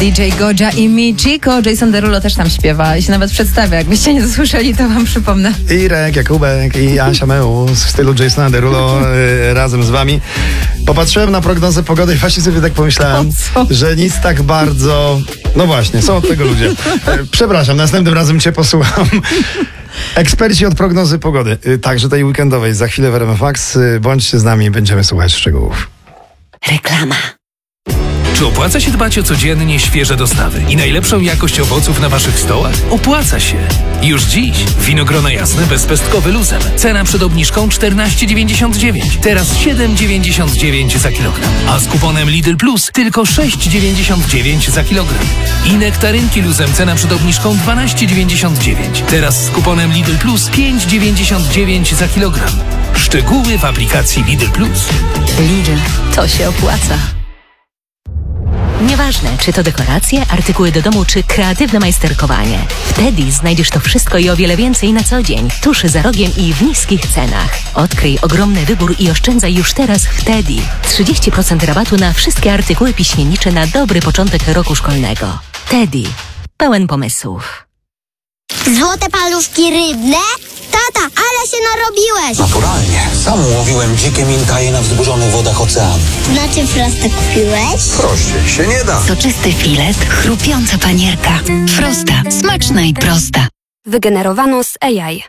DJ Godzia i Michiko. Jason Derulo też tam śpiewa i się nawet przedstawia. Jakbyście nie słyszeli, to wam przypomnę. Irek, Jakubek i Asia Meus w stylu Jasona Derulo razem z wami. Popatrzyłem na prognozę pogody i właśnie sobie tak pomyślałem, że nic tak bardzo... No właśnie, są od tego ludzie. Przepraszam, następnym razem cię posłucham. Eksperci od prognozy pogody, także tej weekendowej, za chwilę w RMF Max. Bądźcie z nami, będziemy słuchać szczegółów. Reklama. Czy opłaca się dbać o codziennie świeże dostawy i najlepszą jakość owoców na waszych stołach? Opłaca się! Już dziś winogrona jasne bezpestkowe luzem. Cena przed obniżką 14,99. Teraz 7,99 za kilogram. A z kuponem Lidl Plus tylko 6,99 za kilogram. I nektarynki luzem. Cena przed obniżką 12,99. Teraz z kuponem Lidl Plus 5,99 za kilogram. Szczegóły w aplikacji Lidl Plus. Lidl, to się opłaca. Nieważne, czy to dekoracje, artykuły do domu, czy kreatywne majsterkowanie. W Teddy znajdziesz to wszystko i o wiele więcej na co dzień, tuż za rogiem i w niskich cenach. Odkryj ogromny wybór i oszczędzaj już teraz w Teddy. 30% rabatu na wszystkie artykuły piśmiennicze na dobry początek roku szkolnego. Teddy. Pełen pomysłów. Złote paluszki rybne? Tata, ale się narobiłeś! Naturalnie. Sam łowiłem dzikie minkaje na wzburzonych wodach oceanu. Znaczy Frosta kupiłeś? Prościej się nie da. Soczysty filet, chrupiąca panierka. Frosta. Smaczna i prosta. Wygenerowano z AI.